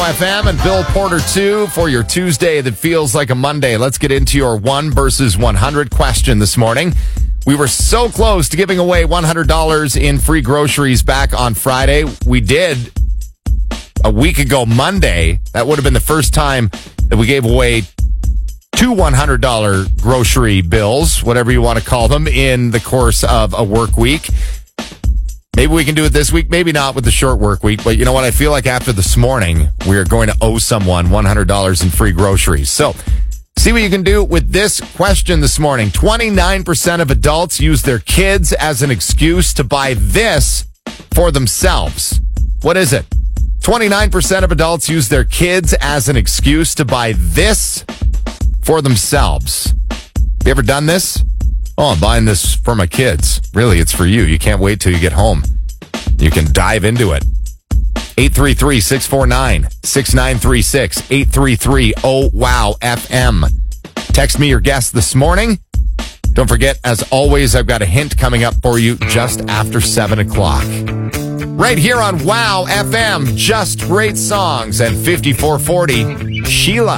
FM and Bill Porter 2 for your Tuesday that feels like a Monday. Let's get into your 1 versus 100 question this morning. We were so close to giving away $100 in free groceries back on Friday. We did a week ago Monday. That would have been the first time that we gave away two $100 grocery bills, whatever you want to call them, in the course of a work week. Maybe we can do it this week, maybe not with the short work week, but you know what? I feel like after this morning, we're going to owe someone $100 in free groceries. So, see what you can do with this question this morning. 29% of adults use their kids as an excuse to buy this for themselves. What is it? 29% of adults use their kids as an excuse to buy this for themselves. Have you ever done this? Oh, I'm buying this for my kids. Really, it's for you. You can't wait till you get home. You can dive into it. 833-649-6936. 833-OWOW-FM. Text me your guess this morning. Don't forget, as always, I've got a hint coming up for you just after 7 o'clock. Right here on WOW FM, just great songs, and 5440, Sheila.